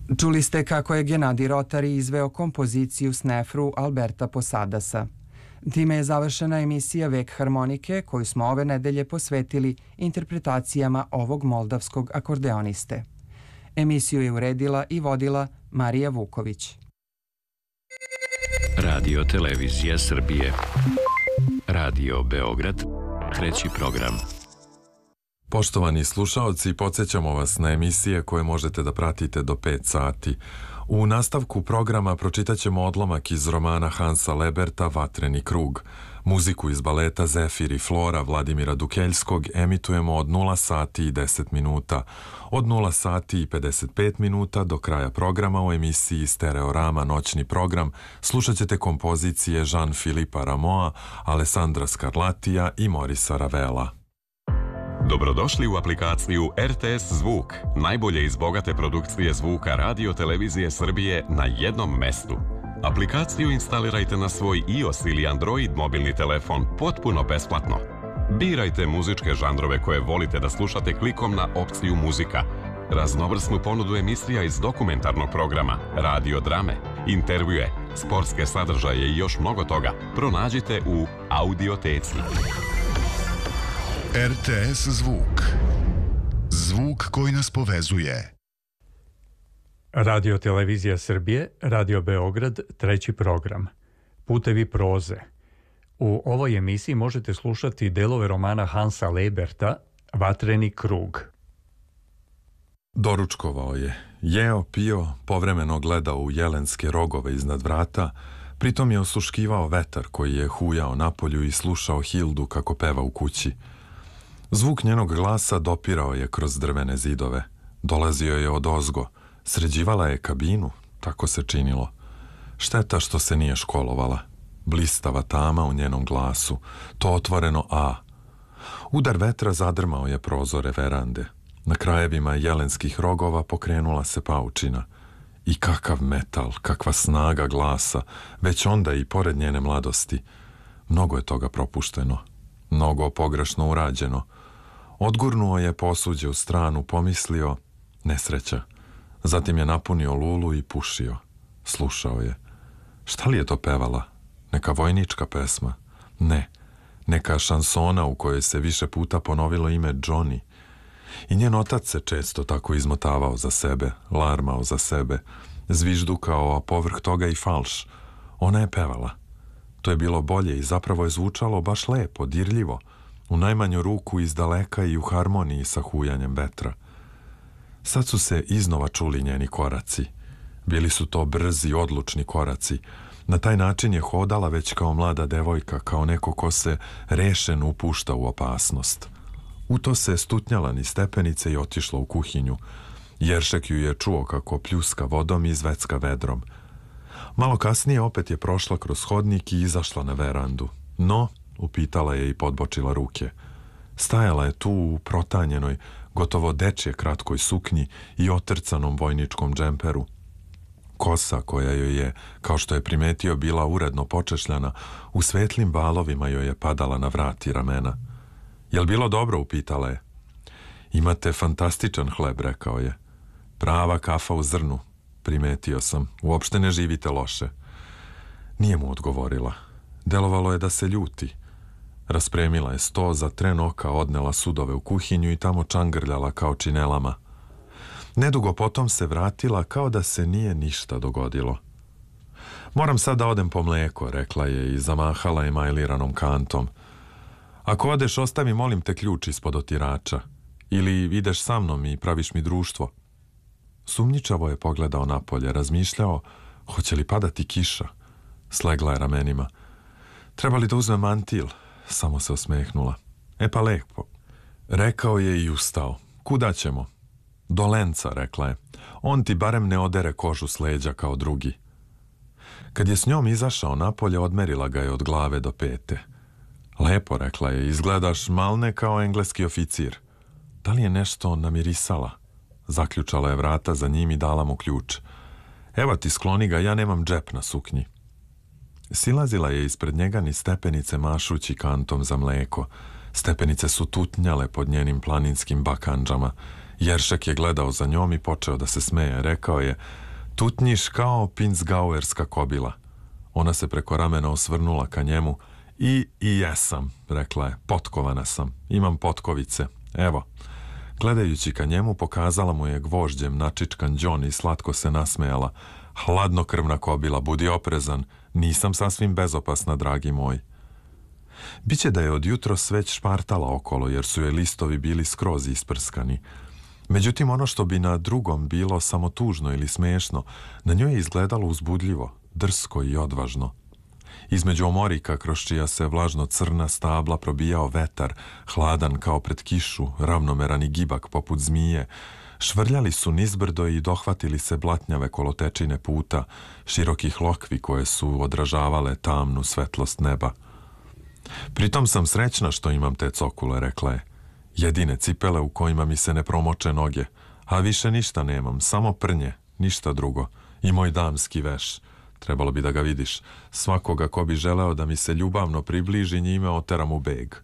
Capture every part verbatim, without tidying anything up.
Čuli ste kako je Gennadi Rotari izveo kompoziciju Snefru Alberta Posadasa. Time je završena emisija Vek harmonike koju smo ove nedelje posvetili interpretacijama ovog moldavskog akordeoniste. Emisiju je uredila i vodila Marija Vuković. Radio Televizija Srbije. Radio Beograd, treći program. Poštovani slušaoci, podsjećamo vas na emisije koje možete da pratite do pet sati. U nastavku programa pročitat ćemo odlomak iz romana Hansa Leberta Vatreni krug. Muziku iz baleta Zefir i Flora Vladimira Dukeljskog emitujemo od nula sati i deset minuta. Od nula sati i pedeset pet minuta do kraja programa u emisiji Stereorama noćni program slušat ćete kompozicije Jean-Philippe Rameau, Alessandra Scarlattija i Morisa Ravela. Dobrodošli u aplikaciju R T S Zvuk, najbolje iz bogate produkcije zvuka Radio Televizije Srbije na jednom mestu. Aplikaciju instalirajte na svoj iOS ili Android mobilni telefon potpuno besplatno. Birajte muzičke žanrove koje volite da slušate klikom na opciju muzika. Raznovrsnu ponudu emisija iz dokumentarnog programa, radio drame, intervjue, sportske sadržaje i još mnogo toga pronađite u Audioteci. R T S Zvuk. Zvuk koji nas povezuje. Radio Televizija Srbije, Radio Beograd, treći program. Putevi proze. U ovoj emisiji možete slušati delove romana Hansa Leberta Vatreni krug. Doručkovao je, jeo, pio, povremeno gledao u jelenske rogove iznad vrata, pritom je osluškivao vetar koji je hujao napolju i slušao Hildu kako peva u kući. Zvuk njenog glasa dopirao je kroz drvene zidove. Dolazio je od ozgo. Sređivala je kabinu, tako se činilo. Šteta što se nije školovala. Blistava tama u njenom glasu, to otvoreno A. Udar vetra zadrmao je prozore verande. Na krajevima jelenskih rogova pokrenula se paučina. I kakav metal, kakva snaga glasa, već onda i pored njene mladosti. Mnogo je toga propušteno. Mnogo pogrešno urađeno. Odgurnuo je posuđe u stranu, pomislio, nesreća. Zatim je napunio lulu i pušio. Slušao je. Šta li je to pevala? Neka vojnička pesma? Ne. Neka šansona u kojoj se više puta ponovilo ime Johnny. I njen otac se često tako izmotavao za sebe, larmao za sebe, zviždukao, a povrh toga i falš. Ona je pevala. To je bilo bolje i zapravo je zvučalo baš lepo, dirljivo, u najmanju ruku iz daleka i u harmoniji sa hujanjem vetra. Sad su se iznova čuli njeni koraci. Bili su to brzi, odlučni koraci. Na taj način je hodala već kao mlada devojka, kao neko ko se rešen upušta u opasnost. U to se stutnjala niz stepenice i otišla u kuhinju. Jeršek ju je čuo kako pljuska vodom i zvecka vedrom. Malo kasnije opet je prošla kroz hodnik i izašla na verandu. No, upitala je i podbočila ruke. Stajala je tu u protanjenoj, gotovo dečje kratkoj suknji i otrcanom vojničkom džemperu. Kosa koja joj je, kao što je primetio, bila uredno počešljana, u svetlim valovima joj je padala na vrat i ramena. Jel bilo dobro, upitala je. Imate fantastičan hleb, rekao je. Prava kafa u zrnu, primetio sam, uopšte ne živite loše. Nije mu odgovorila. Delovalo je da se ljuti. Raspremila je sto, za tren oka odnela sudove u kuhinju i tamo čangrljala kao činelama. Nedugo potom se vratila kao da se nije ništa dogodilo. Moram sad da odem po mleko, rekla je i zamahala emajliranom kantom. Ako odeš, ostavi molim te ključ ispod otirača. Ili ideš sa mnom i praviš mi društvo. Sumnjičavo je pogledao napolje, razmišljao, hoće li padati kiša. Slegla je ramenima. Treba li da uzmem mantil? Samo se osmehnula. E pa lepo. Rekao je i ustao. Kuda ćemo? Do Lenca, rekla je. On ti barem ne odere kožu s leđa kao drugi. Kad je s njom izašao napolje, odmerila ga je od glave do pete. Lepo, rekla je, izgledaš malne kao engleski oficir. Da li je nešto namirisala? Zaključala je vrata za njim i dala mu ključ. Evo ti, skloni ga, ja nemam džep na suknji. Silazila je ispred njega niz stepenice mašući kantom za mleko. Stepenice su tutnjale pod njenim planinskim bakandžama. Jeršek je gledao za njom i počeo da se smeje. Rekao je: "Tutnjiš kao pinsgauerska kobila." Ona se preko ramena osvrnula ka njemu. I, i jesam, rekla je, potkovana sam, imam potkovice, evo. Gledajući ka njemu, pokazala mu je gvožđem načičkan đon i slatko se nasmejala. Hladnokrvna kobila, budi oprezan, nisam sasvim bezopasna, dragi moj. Biće da je od jutro sveć špartala okolo, jer su joj listovi bili skroz isprskani. Međutim, ono što bi na drugom bilo samo tužno ili smešno, na njoj je izgledalo uzbudljivo, drsko i odvažno. Između omorika, kroz čija se vlažno crna stabla probijao vetar, hladan kao pred kišu, ravnomeran i gibak poput zmije, švrljali su nizbrdo i dohvatili se blatnjave kolotečine puta, širokih lokvi koje su odražavale tamnu svetlost neba. Pritom sam srećna što imam te cokule, rekla je. Jedine cipele u kojima mi se ne promoče noge, a više ništa nemam, samo prnje, ništa drugo. I moj damski veš. Trebalo bi da ga vidiš. Svakoga ko bi želeo da mi se ljubavno približi, njime oteram u beg.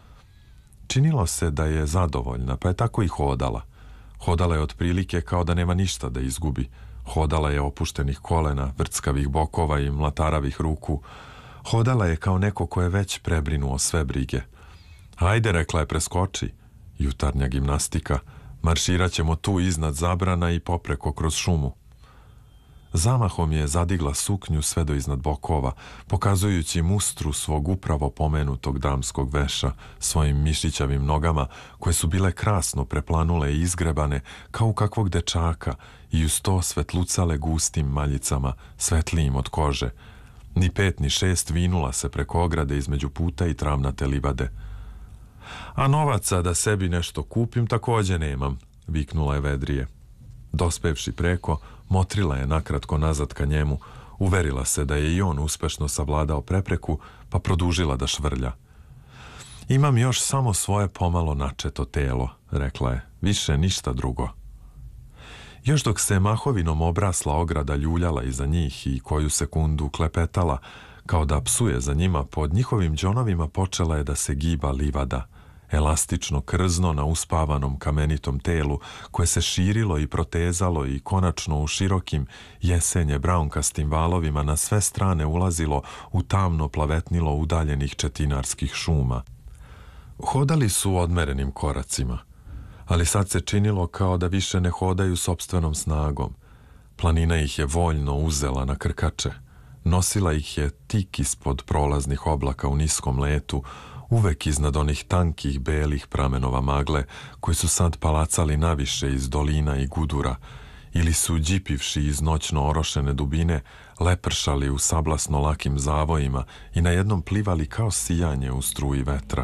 Činilo se da je zadovoljna, pa je tako i hodala. Hodala je otprilike kao da nema ništa da izgubi. Hodala je opuštenih kolena, vrckavih bokova i mlataravih ruku. Hodala je kao neko ko je već prebrinuo sve brige. Ajde, rekla je, preskoči. Jutarnja gimnastika. Marširat ćemo tu iznad zabrana i popreko kroz šumu. Zamahom je zadigla suknju sve do iznad bokova, pokazujući mustru svog upravo pomenutog damskog veša svojim mišićavim nogama, koje su bile krasno preplanule i izgrebane kao u kakvog dečaka i uz to svetlucale gustim maljicama, svetlijim od kože. Ni pet ni šest vinula se preko ograde između puta i travnate livade. A novaca da sebi nešto kupim takođe nemam, viknula je vedrije. Dospevši preko, motrila je nakratko nazad ka njemu, uverila se da je i on uspešno savladao prepreku, pa produžila da švrlja. Imam još samo svoje pomalo načeto telo, rekla je, više ništa drugo. Još dok se mahovinom obrasla ograda ljuljala iza njih i koju sekundu klepetala, kao da psuje za njima, pod njihovim đonovima počela je da se giba livada, elastično krzno na uspavanom kamenitom telu, koje se širilo i protezalo i konačno u širokim jesenje braunkastim valovima na sve strane ulazilo u tamno plavetnilo udaljenih četinarskih šuma. Hodali su odmerenim koracima, ali sad se činilo kao da više ne hodaju sopstvenom snagom. Planina ih je voljno uzela na krkače, nosila ih je tik ispod prolaznih oblaka u niskom letu, uvek iznad onih tankih belih pramenova magle koji su sad palacali naviše iz dolina i gudura ili su đipivši iz noćno orošene dubine lepršali u sablasno lakim zavojima i na jednom plivali kao sijanje u struji vetra.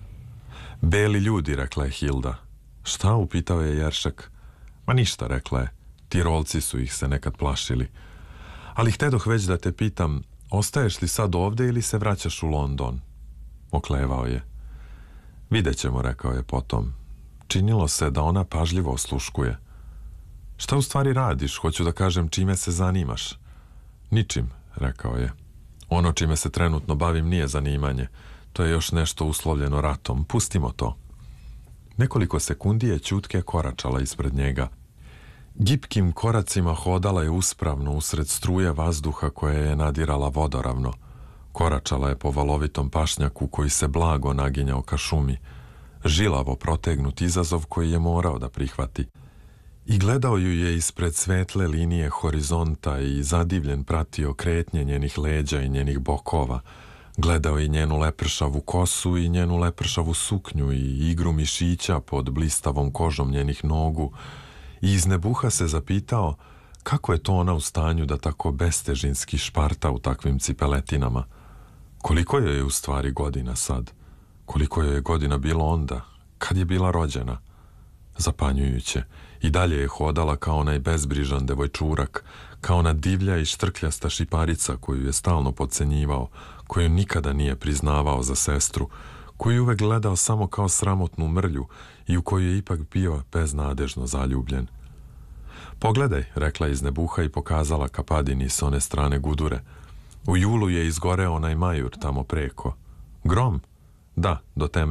Beli ljudi, rekla je Hilda. Šta, upitao je Jeršek. Ma ništa, rekla je. Tirolci su ih se nekad plašili. Ali htedoh već da te pitam, ostaješ li sad ovde ili se vraćaš u London? Oklevao je. Vidjet ćemo, rekao je potom. Činilo se da ona pažljivo osluškuje. Šta u stvari radiš, hoću da kažem čime se zanimaš? Ničim, rekao je. Ono čime se trenutno bavim nije zanimanje. To je još nešto uslovljeno ratom. Pustimo to. Nekoliko sekundi je ćutke koračala ispred njega. Gipkim koracima hodala je uspravno usred struje vazduha koje je nadirala vodoravno. Koračala je po valovitom pašnjaku koji se blago naginjao ka šumi. Žilavo protegnut izazov koji je morao da prihvati. I gledao ju je ispred svetle linije horizonta i zadivljen pratio kretnje njenih leđa i njenih bokova. Gledao i njenu lepršavu kosu i njenu lepršavu suknju i igru mišića pod blistavom kožom njenih nogu i iz nebuha se zapitao kako je to ona u stanju da tako bestežinski šparta u takvim cipeletinama. Koliko joj je u stvari godina sad? Koliko joj je godina bilo onda? Kad je bila rođena? Zapanjujuće. I dalje je hodala kao onaj bezbrižan devojčurak, kao ona divlja i štrkljasta šiparica koju je stalno podcenjivao, koju nikada nije priznavao za sestru, koju je uvek gledao samo kao sramotnu mrlju i u koju je ipak bio beznadežno zaljubljen. Pogledaj, rekla iz nebuha i pokazala ka padini s one strane gudure. U julu je izgoreo onaj majur tamo preko. Grom? Da, do temelja.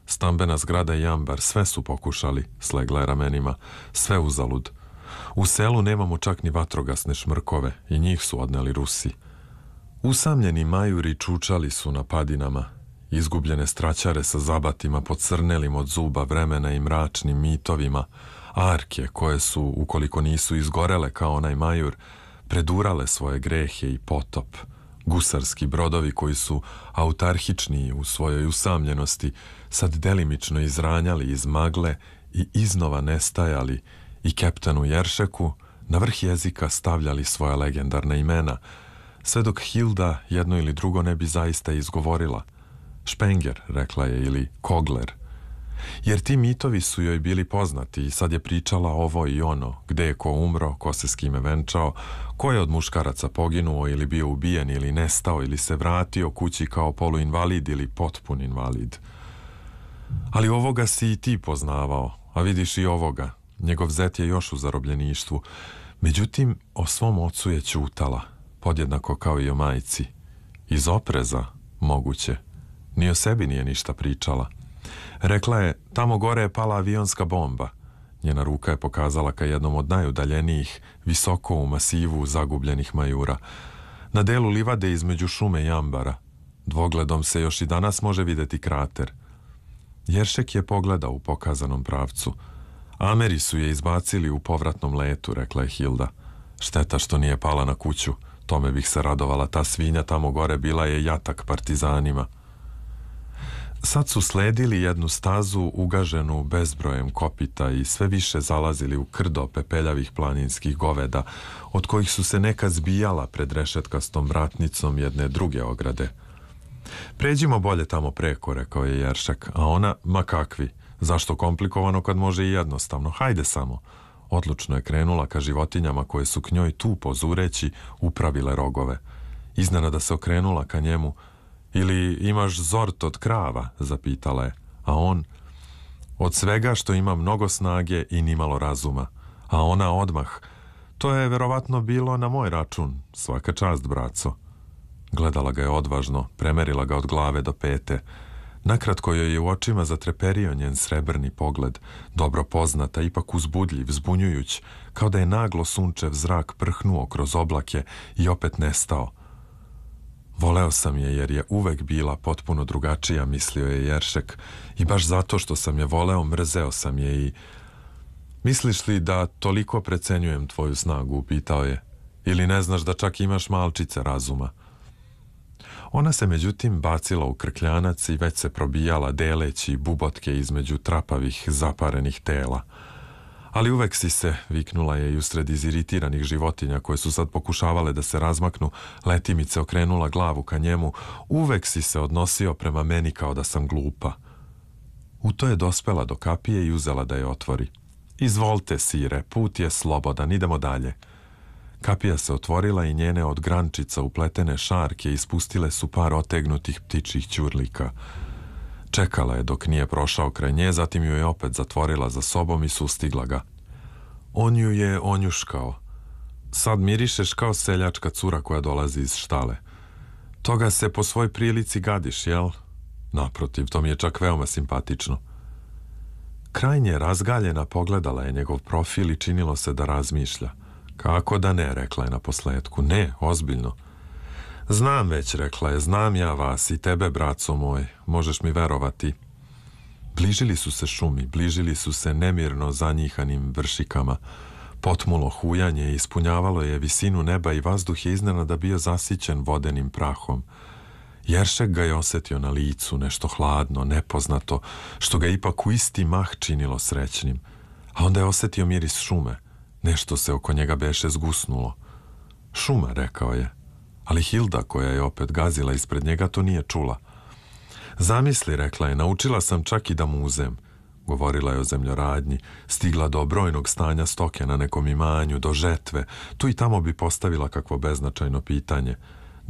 stambena zgrada i ambar, sve su pokušali, slegla je ramenima, sve uzalud. U selu nemamo čak ni vatrogasne šmrkove i njih su odneli Rusi. Usamljeni majuri čučali su na padinama, izgubljene straćare sa zabatima pocrnelim od zuba vremena i mračnim mitovima, arke koje su, ukoliko nisu izgorele kao onaj majur, predurale svoje grehe i potop, gusarski brodovi koji su autarhičniji u svojoj usamljenosti sad delimično izranjali iz magle i iznova nestajali i kaptanu Jeršeku na vrh jezika stavljali svoja legendarna imena, sve dok Hilda jedno ili drugo ne bi zaista izgovorila. Špenger, rekla je, ili Kogler. Jer ti mitovi su joj bili poznati i sad je pričala ovo i ono, gde je ko umro, ko se s kime venčao, ko je od muškaraca poginuo ili bio ubijen ili nestao ili se vratio kući kao poluinvalid ili potpun invalid. Ali ovoga si i ti poznavao, a vidiš i ovoga. Njegov zet je još u zarobljeništvu. Međutim, o svom ocu je ćutala, podjednako kao i o majci. Iz opreza, moguće. Ni o sebi nije ništa pričala. Rekla je, tamo gore je pala avionska bomba. Njena ruka je pokazala ka jednom od najudaljenijih, visoko u masivu zagubljenih majura. Na delu livade između šume i ambara. Dvogledom se još i danas može vidjeti krater. Jeršek je pogledao u pokazanom pravcu. Ameri su je izbacili u povratnom letu, rekla je Hilda. Šteta što nije pala na kuću. Tome bih se radovala, ta svinja tamo gore bila je jatak partizanima. Sad su sledili jednu stazu ugaženu bezbrojem kopita i sve više zalazili u krdo pepeljavih planinskih goveda, od kojih su se neka zbijala pred rešetkastom vratnicom jedne druge ograde. Pređimo bolje tamo preko, rekao je Jeršak, a ona, ma kakvi, zašto komplikovano kad može i jednostavno, hajde samo. Odlučno je krenula ka životinjama koje su k njoj tu pozureći upravile rogove. Iznenada se okrenula ka njemu. Ili imaš zort od krava, zapitala je, a on, od svega što ima mnogo snage i nimalo razuma, a ona odmah, to je verovatno bilo na moj račun, svaka čast, braco. Gledala ga je odvažno, premerila ga od glave do pete. Nakratko joj je u očima zatreperio njen srebrni pogled, dobro poznata, ipak uzbudljiv, zbunjujuć, kao da je naglo sunčev zrak prhnuo kroz oblake i opet nestao. Voleo sam je jer je uvek bila potpuno drugačija, mislio je Jeršek, i baš zato što sam je voleo, mrzeo sam je i... Misliš li da toliko precenjujem tvoju snagu, upitao je, ili ne znaš da čak imaš malčice razuma? Ona se međutim bacila u krkljanac i već se probijala deleći bubotke između trapavih, zaparenih tela. Ali uvek si se, viknula je i usred iziritiranih životinja koje su sad pokušavale da se razmaknu, letimice okrenula glavu ka njemu, uvek si se odnosio prema meni kao da sam glupa. U to je dospela do kapije i uzela da je otvori. Izvolite, sire, put je slobodan, idemo dalje. Kapija se otvorila i njene od grančica upletene šarke ispustile su par otegnutih ptičjih ćurlika. Čekala je dok nije prošao kraj nje, zatim ju je opet zatvorila za sobom i sustigla ga. On ju je onjuškao. Sad mirišeš kao seljačka cura koja dolazi iz štale. Toga se po svoj prilici gadiš, jel? Naprotiv, to mi je čak veoma simpatično. Krajnje razgaljena pogledala je njegov profil i činilo se da razmišlja. Kako da ne, rekla je na posledku. Ne, ozbiljno. Znam već, rekla je, znam ja vas i tebe, braco moj, možeš mi verovati. Bližili su se šumi, bližili su se nemirno zanjihanim vršikama. Potmulo hujanje ispunjavalo je visinu neba i vazduh je iznenada bio zasićen vodenim prahom. Jeršek ga je osjetio na licu, nešto hladno, nepoznato, što ga ipak u isti mah činilo srećnim. A onda je osjetio miris šume. Nešto se oko njega beše zgusnulo. Šuma, rekao je. Ali Hilda, koja je opet gazila ispred njega, to nije čula. Zamisli, rekla je, naučila sam čak i da muzem. Govorila je o zemljoradnji, stigla do brojnog stanja stoke na nekom imanju, do žetve, tu i tamo bi postavila kakvo beznačajno pitanje.